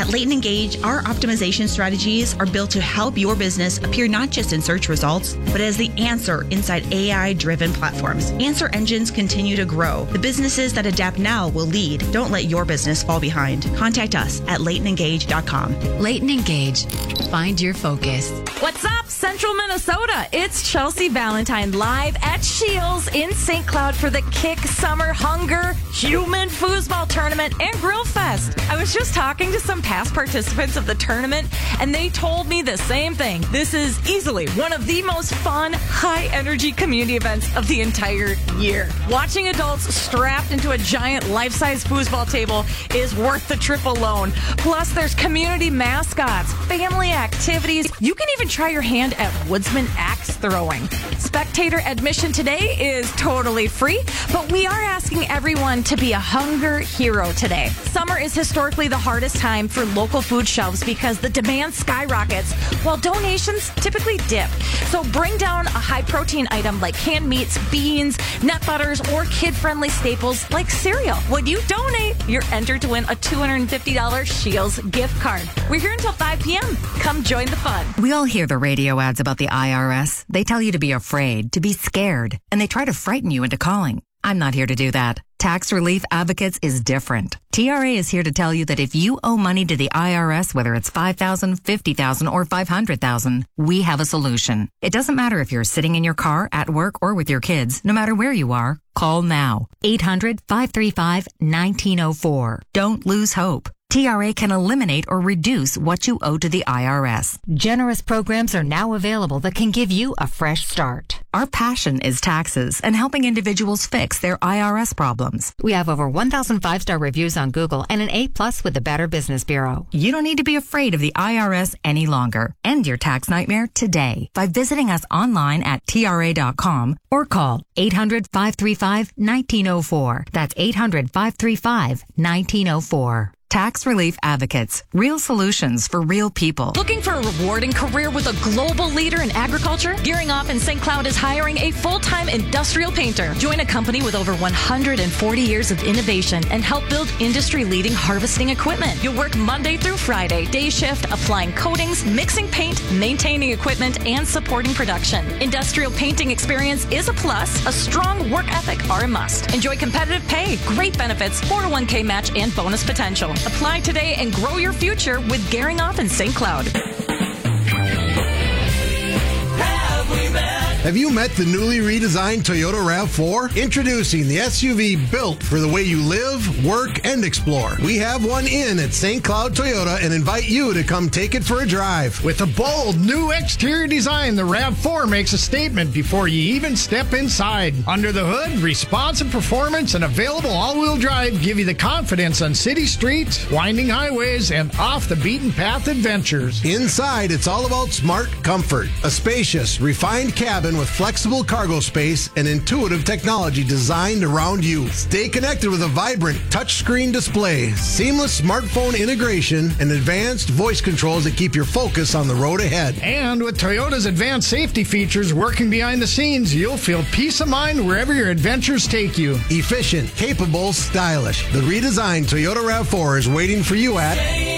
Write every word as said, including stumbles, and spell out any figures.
At Leighton Engage, our optimization strategies are built to help your business appear not just in search results, but as the answer inside A I-driven platforms. Answer engines continue to grow. The businesses that adapt now will lead. Don't let your business fall behind. Contact us at leighton engage dot com. Leighton Engage. Find your focus. What's up, Central Minnesota? It's Chelsea Valentine live at Shields in Saint Cloud for the Kick Summer Hunger Human Foosball Tournament and Grill Fest. I was just talking to some past participants of the tournament, and they told me the same thing. This is easily one of the most fun, high-energy community events of the entire year. Watching adults strapped into a giant life-size foosball table is worth the trip alone. Plus, there's community mascots, family activities. You can even try your hand at woodsman axe throwing. Spectator admission today is totally free, but we are asking everyone to be a hunger hero today. Summer is historically the hardest time for local food shelves because the demand skyrockets while donations typically dip. So bring down a high-protein item like canned meats, beans, nut butters, or kid-friendly staples like cereal. When you donate, you're entered to win a two hundred fifty dollars Shields gift card. We're here until five p.m. Come join the fun. We all hear the radio ads about the I R S. They tell you to be afraid, to be scared, and they try to frighten you into calling. I'm not here to do that. Tax Relief Advocates is different. T R A is here to tell you that if you owe money to the I R S, whether it's five thousand dollars, fifty thousand dollars, or five hundred thousand dollars, we have a solution. It doesn't matter if you're sitting in your car, at work, or with your kids. No matter where you are, call now. eight hundred, five three five, one nine zero four. Don't lose hope. T R A can eliminate or reduce what you owe to the I R S. Generous programs are now available that can give you a fresh start. Our passion is taxes and helping individuals fix their I R S problems. We have over one thousand five-star reviews on Google and an A plus with the Better Business Bureau. You don't need to be afraid of the I R S any longer. End your tax nightmare today by visiting us online at T R A dot com or call eight hundred, five three five, one nine zero four. That's eight hundred, five three five, one nine zero four. Tax Relief Advocates. Real solutions for real people. Looking for a rewarding career with a global leader in agriculture? Gearing Off in Saint Cloud is hiring a full-time industrial painter. Join a company with over one hundred forty years of innovation and help build industry-leading harvesting equipment. You'll work Monday through Friday, day shift, applying coatings, mixing paint, maintaining equipment, and supporting production. Industrial painting experience is a plus. A strong work ethic are a must. Enjoy competitive pay, great benefits, four oh one k match, and bonus potential. Apply today and grow your future with Gearing Off in Saint Cloud. Have you met the newly redesigned Toyota RAV four? Introducing the S U V built for the way you live, work, and explore. We have one in at Saint Cloud Toyota and invite you to come take it for a drive. With a bold new exterior design, the RAV four makes a statement before you even step inside. Under the hood, responsive performance and available all-wheel drive give you the confidence on city streets, winding highways, and off-the-beaten-path adventures. Inside, it's all about smart comfort. A spacious, refined cabin with flexible cargo space and intuitive technology designed around you. Stay connected with a vibrant touchscreen display, seamless smartphone integration, and advanced voice controls that keep your focus on the road ahead. And with Toyota's advanced safety features working behind the scenes, you'll feel peace of mind wherever your adventures take you. Efficient, capable, stylish. The redesigned Toyota RAV four is waiting for you at